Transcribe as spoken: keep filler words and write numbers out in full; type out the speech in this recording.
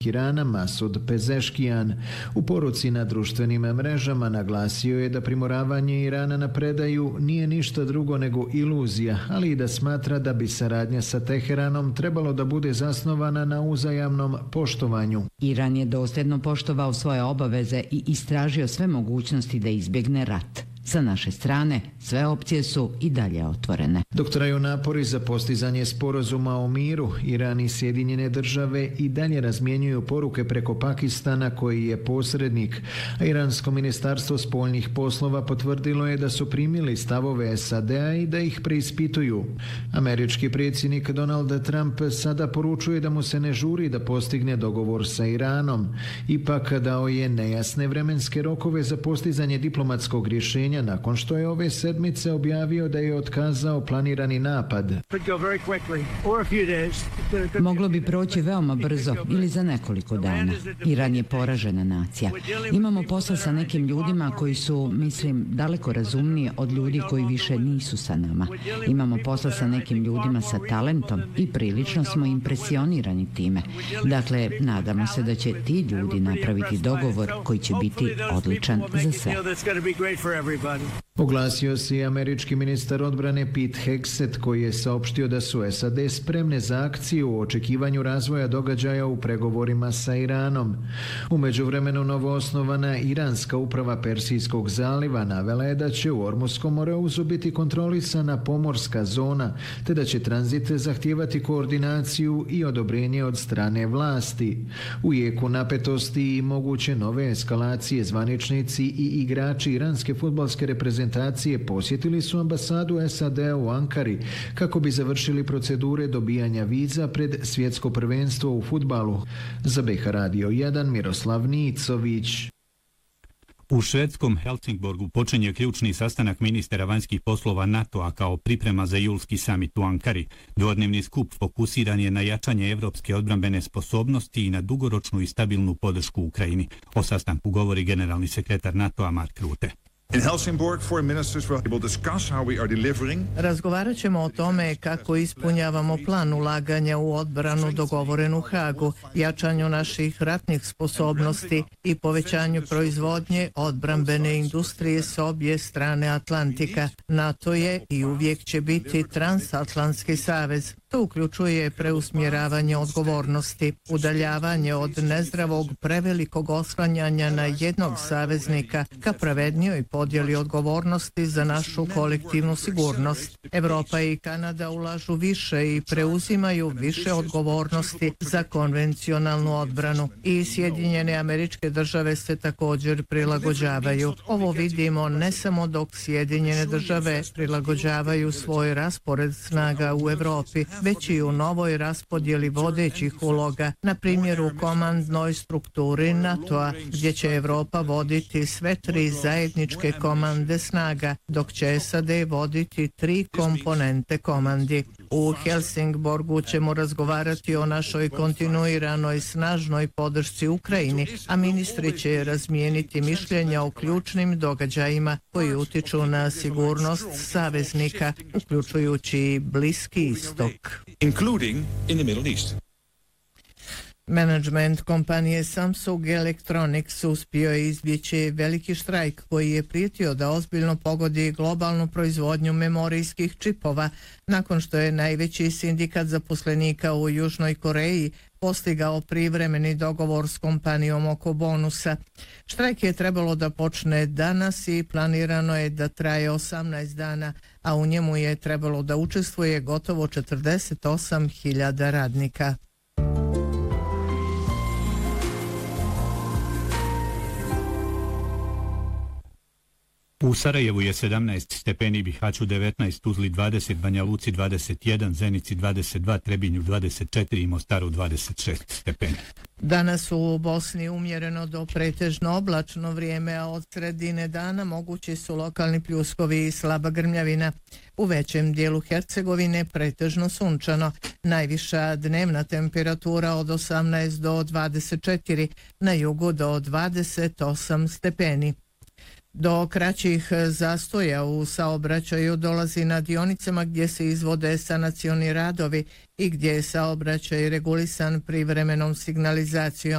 Irana Masud Pezeškijan u poruci na društvenim mrežama naglasio je da primoravanje Irana na predaju nije ništa drugo nego iluzija, ali i da smatra da bi saradnja sa Teheranom trebalo da bude zasnovana na uzajamnom poštovanju. Iran je dosljedno poštovao svoje obaveze i istražio sve mogućnosti da izbjegne rat. Sa naše strane, sve opcije su i dalje otvorene. Dok traju napori za postizanje sporazuma o miru, Iran i Sjedinjene države i dalje razmjenjuju poruke preko Pakistana koji je posrednik, a Iransko ministarstvo spoljnih poslova potvrdilo je da su primili stavove S A D-a i da ih preispituju. Američki predsjednik Donald Trump sada poručuje da mu se ne žuri da postigne dogovor sa Iranom. Ipak dao je nejasne vremenske rokove za postizanje diplomatskog rješenja nakon što je ove sedmice objavio da je otkazao planirani napad. Moglo bi proći veoma brzo ili za nekoliko dana. Iran je poražena nacija. Imamo posla sa nekim ljudima koji su, mislim, daleko razumniji od ljudi koji više nisu sa nama. Imamo posla sa nekim ljudima sa talentom i prilično smo impresionirani time. Dakle, nadamo se da će ti ljudi napraviti dogovor koji će biti odličan za sve. Oglasio se i američki ministar odbrane Pete Hegseth koji je saopštio da su S A D spremne za akciju u očekivanju razvoja događaja u pregovorima sa Iranom. U međuvremenu novoosnovana iranska uprava Persijskog zaliva navela je da će u Ormuskom moreuzu biti kontrolisana pomorska zona, te da će tranzit zahtijevati koordinaciju i odobrenje od strane vlasti. U jeku napetosti i moguće nove eskalacije zvaničnici i igrači iranske fudbalske reprezentacije posjetili su ambasadu S A D-a u Ankari kako bi završili procedure dobijanja viza pred svjetsko prvenstvo u fudbalu. Za B H Radio jedan Miroslav Nicović. U švedskom Helsingborgu počinje ključni sastanak ministara vanjskih poslova NATO-a kao priprema za julski samit u Ankari. Dvodnevni skup fokusiran je na jačanje evropske odbrambene sposobnosti i na dugoročnu i stabilnu podršku Ukrajini. O sastanku govori generalni sekretar NATO-a Mark Rutte. In Helsingborg, foreign ministers will discuss how we are delivering. Razgovarat ćemo o tome kako ispunjavamo plan ulaganja u odbranu dogovoren u Hagu, jačanju naših ratnih sposobnosti i povećanju proizvodnje odbrambene industrije s obje strane Atlantika. NATO je i uvijek će biti transatlantski savez. To uključuje preusmjeravanje odgovornosti, udaljavanje od nezdravog prevelikog oslanjanja na jednog saveznika ka pravednijoj podjeli odgovornosti za našu kolektivnu sigurnost. Evropa i Kanada ulažu više i preuzimaju više odgovornosti za konvencionalnu odbranu i Sjedinjene Američke Države se također prilagođavaju. Ovo vidimo ne samo dok Sjedinjene Države prilagođavaju svoj raspored snaga u Evropi, već i u novoj raspodjeli vodećih uloga, na primjer u komandnoj strukturi NATO-a, gdje će Evropa voditi sve tri zajedničke komande snaga, dok će S A D voditi tri komponente komandi. U Helsingborgu ćemo razgovarati o našoj kontinuiranoj snažnoj podršci Ukrajini, a ministri će razmijeniti mišljenja o ključnim događajima koji utiču na sigurnost saveznika, uključujući Bliski istok. Including in the Middle East. Menadžment kompanije Samsung Electronics uspio je izbjeći veliki štrajk koji je prijetio da ozbiljno pogodi globalnu proizvodnju memorijskih čipova nakon što je najveći sindikat zaposlenika u Južnoj Koreji postigao privremeni dogovor s kompanijom oko bonusa. Štrajk je trebalo da počne danas i planirano je da traje osamnaest dana, a u njemu je trebalo da učestvuje gotovo četrdeset osam hiljada radnika. U Sarajevu je sedamnaest stepeni, Bihaću devetnaest, Tuzli dvadeset, Banja Luci dvadeset jedan, Zenici dvadeset dva, Trebinju dvadeset četiri i Mostaru dvadeset šest stepeni. Danas u Bosni umjereno do pretežno oblačno vrijeme, a od sredine dana mogući su lokalni pljuskovi i slaba grmljavina. U većem dijelu Hercegovine pretežno sunčano, najviša dnevna temperatura od osamnaest do dvadeset četiri, na jugu do dvadeset osam stepeni. Do kraćih zastoja u saobraćaju dolazi na dionicama gdje se izvode sanacioni radovi i gdje je saobraćaj regulisan privremenom signalizacijom.